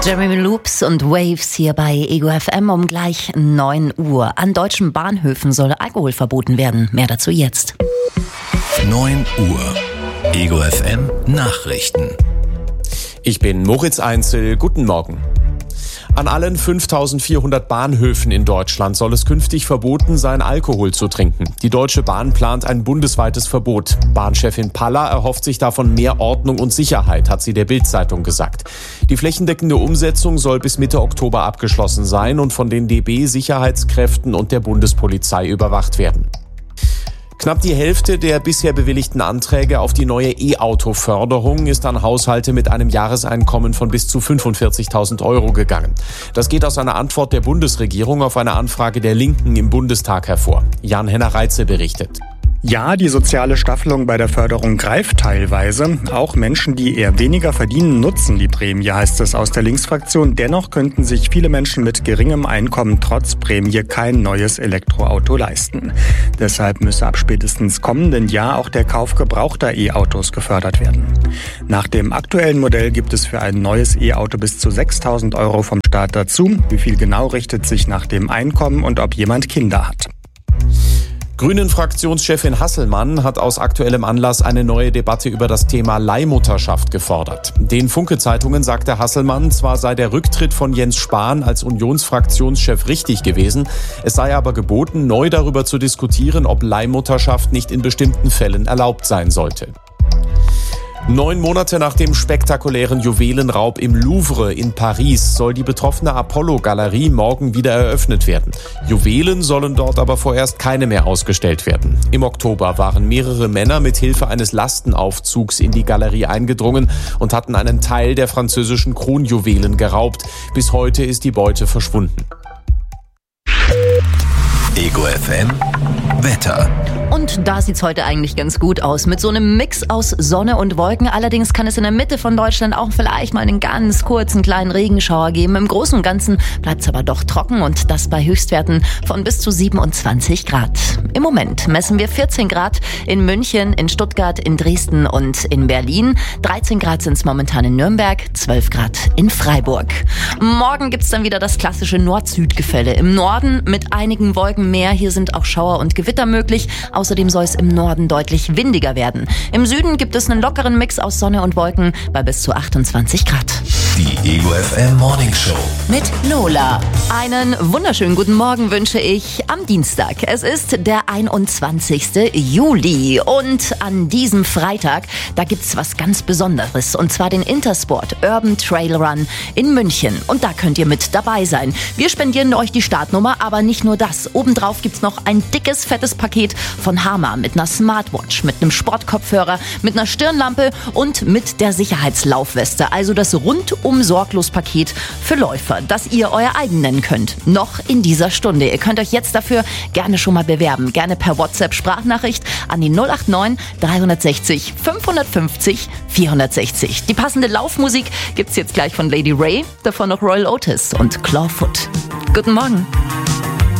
Jeremy Loops und Waves hier bei Ego FM um gleich 9 Uhr. An deutschen Bahnhöfen soll Alkohol verboten werden. Mehr dazu jetzt. 9 Uhr. Ego FM Nachrichten. Ich bin Moritz Einzel. Guten Morgen. An allen 5400 Bahnhöfen in Deutschland soll es künftig verboten sein, Alkohol zu trinken. Die Deutsche Bahn plant ein bundesweites Verbot. Bahnchefin Paller erhofft sich davon mehr Ordnung und Sicherheit, hat sie der Bild-Zeitung gesagt. Die flächendeckende Umsetzung soll bis Mitte Oktober abgeschlossen sein und von den DB-Sicherheitskräften und der Bundespolizei überwacht werden. Knapp die Hälfte der bisher bewilligten Anträge auf die neue E-Auto-Förderung ist an Haushalte mit einem Jahreseinkommen von bis zu 45.000 Euro gegangen. Das geht aus einer Antwort der Bundesregierung auf eine Anfrage der Linken im Bundestag hervor. Jan-Henner Reitze berichtet. Ja, die soziale Staffelung bei der Förderung greift teilweise. Auch Menschen, die eher weniger verdienen, nutzen die Prämie, heißt es aus der Linksfraktion. Dennoch könnten sich viele Menschen mit geringem Einkommen trotz Prämie kein neues Elektroauto leisten. Deshalb müsse ab spätestens kommenden Jahr auch der Kauf gebrauchter E-Autos gefördert werden. Nach dem aktuellen Modell gibt es für ein neues E-Auto bis zu 6.000 Euro vom Staat dazu. Wie viel genau richtet sich nach dem Einkommen und ob jemand Kinder hat. Grünen-Fraktionschefin Hasselmann hat aus aktuellem Anlass eine neue Debatte über das Thema Leihmutterschaft gefordert. Den Funke-Zeitungen sagte Hasselmann, zwar sei der Rücktritt von Jens Spahn als Unionsfraktionschef richtig gewesen, es sei aber geboten, neu darüber zu diskutieren, ob Leihmutterschaft nicht in bestimmten Fällen erlaubt sein sollte. 9 Monate nach dem spektakulären Juwelenraub im Louvre in Paris soll die betroffene Apollo-Galerie morgen wieder eröffnet werden. Juwelen sollen dort aber vorerst keine mehr ausgestellt werden. Im Oktober waren mehrere Männer mit Hilfe eines Lastenaufzugs in die Galerie eingedrungen und hatten einen Teil der französischen Kronjuwelen geraubt. Bis heute ist die Beute verschwunden. Ego FM Wetter. Und da sieht's heute eigentlich ganz gut aus. Mit so einem Mix aus Sonne und Wolken. Allerdings kann es in der Mitte von Deutschland auch vielleicht mal einen ganz kurzen kleinen Regenschauer geben. Im Großen und Ganzen bleibt's aber doch trocken und das bei Höchstwerten von bis zu 27 Grad. Im Moment messen wir 14 Grad in München, in Stuttgart, in Dresden und in Berlin. 13 Grad sind's momentan in Nürnberg, 12 Grad in Freiburg. Morgen gibt's dann wieder das klassische Nord-Süd-Gefälle. Im Norden mit einigen Wolken mehr. Hier sind auch Schauer und Gewitter möglich. Außerdem soll es im Norden deutlich windiger werden. Im Süden gibt es einen lockeren Mix aus Sonne und Wolken bei bis zu 28 Grad. Die Ego FM Morning Show Mit Lola. Einen wunderschönen guten Morgen wünsche ich am Dienstag. Es ist der 21. Juli und an diesem Freitag, da gibt's was ganz Besonderes und zwar den Intersport Urban Trail Run in München. Und da könnt ihr mit dabei sein. Wir spendieren euch die Startnummer, aber nicht nur das. Obendrauf gibt's noch ein dickes, fettes Paket von Hama mit einer Smartwatch, mit einem Sportkopfhörer, mit einer Stirnlampe und mit der Sicherheitslaufweste. Also das Rundum-Sorglos-Paket für Läufer, das ihr euer eigen nennen könnt. Noch in dieser Stunde. Ihr könnt euch jetzt dafür gerne schon mal bewerben. Gerne per WhatsApp-Sprachnachricht an die 089 360 550 460. Die passende Laufmusik gibt's jetzt gleich von Lady Ray, davon noch Royal Otis und Clawfoot. Guten Morgen.